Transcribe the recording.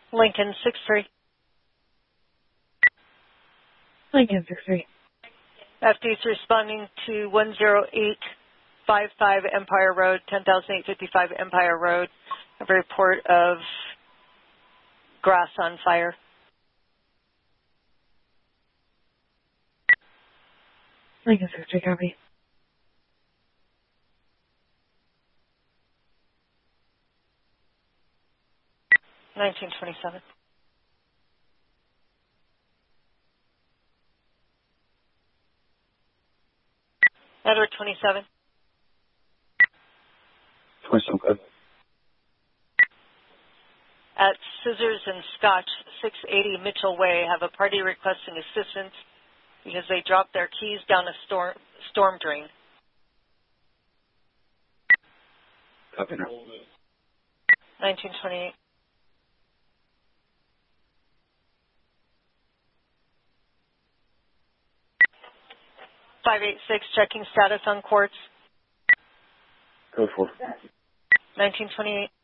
Lincoln 6-3. Lincoln 6-3. FD is responding to 10855 Empire Road, 10,855 Empire Road. I have a report of grass on fire. Lincoln 6-3, copy. $19.27. Edward 27. 27, good. At Scissors and Scotch, 680 Mitchell Way, have a party requesting assistance because they dropped their keys down a storm drain. Copy now. 1928. $586, checking status on quartz. Code 4. 1928.